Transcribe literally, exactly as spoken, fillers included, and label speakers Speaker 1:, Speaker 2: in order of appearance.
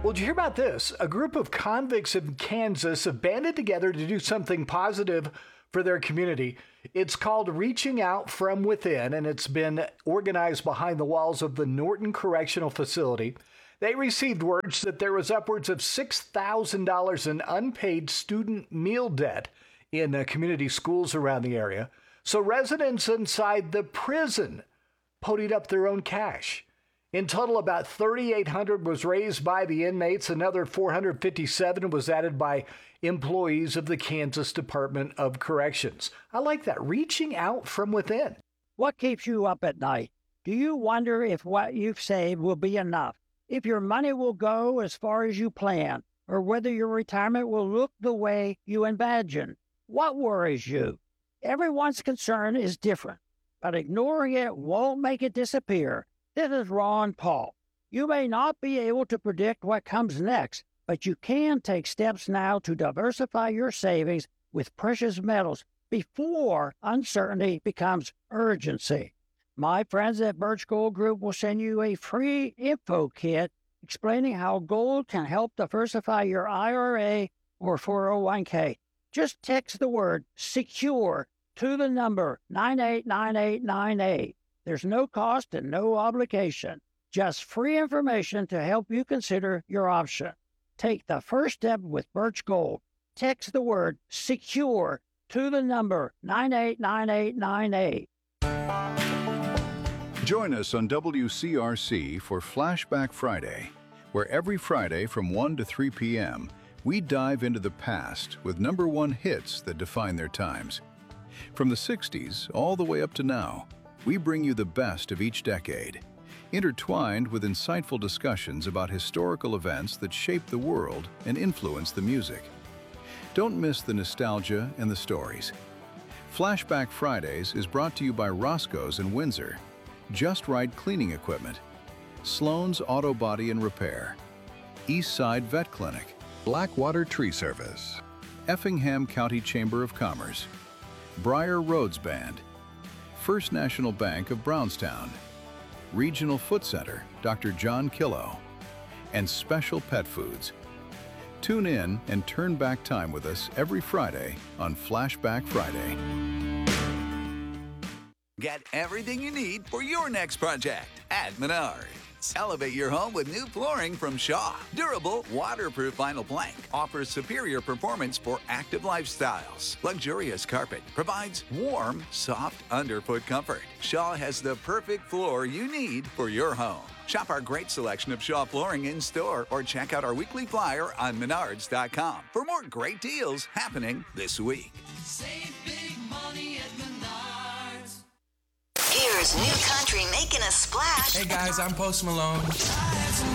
Speaker 1: Well, did you hear about this? A group of convicts in Kansas have banded together to do something positive for their community. It's called Reaching Out From Within, and it's been organized behind the walls of the Norton Correctional Facility. They received words that there was upwards of six thousand dollars in unpaid student meal debt in uh, community schools around the area. So residents inside the prison ponied up their own cash. In total, about three thousand eight hundred dollars was raised by the inmates. Another four hundred fifty-seven was added by employees of the Kansas Department of Corrections. I like that, reaching out from within.
Speaker 2: What keeps you up at night? Do you wonder if what you've saved will be enough? If your money will go as far as you plan? Or whether your retirement will look the way you imagine? What worries you? Everyone's concern is different, but ignoring it won't make it disappear. This is Ron Paul. You may not be able to predict what comes next, but you can take steps now to diversify your savings with precious metals before uncertainty becomes urgency. My friends at Birch Gold Group will send you a free info kit explaining how gold can help diversify your I R A or four oh one k. Just text the word SECURE to the number nine eight nine eight nine eight. There's no cost and no obligation, just free information to help you consider your option. Take the first step with Birch Gold. Text the word SECURE to the number nine eight nine eight nine eight.
Speaker 3: Join us on W C R C for Flashback Friday, where every Friday from one to three p.m., we dive into the past with number one hits that define their times. From the sixties all the way up to now, we bring you the best of each decade, intertwined with insightful discussions about historical events that shaped the world and influenced the music. Don't miss the nostalgia and the stories. Flashback Fridays is brought to you by Roscoe's in Windsor, Just Right Cleaning Equipment, Sloan's Auto Body and Repair, Eastside Vet Clinic, Blackwater Tree Service, Effingham County Chamber of Commerce, Briar Roads Band, First National Bank of Brownstown, Regional Foot Center, Doctor John Killow, and Special Pet Foods. Tune in and turn back time with us every Friday on Flashback Friday.
Speaker 4: Get everything you need for your next project at Menards. Elevate your home with new flooring from Shaw. Durable, waterproof vinyl plank offers superior performance for active lifestyles. Luxurious carpet provides warm, soft underfoot comfort. Shaw has the perfect floor you need for your home. Shop our great selection of Shaw flooring in store or check out our weekly flyer on menards dot com for more great deals happening this week.
Speaker 5: Save big money at Menards.
Speaker 6: Here's new country making a splash.
Speaker 7: Hey guys, I'm Post Malone.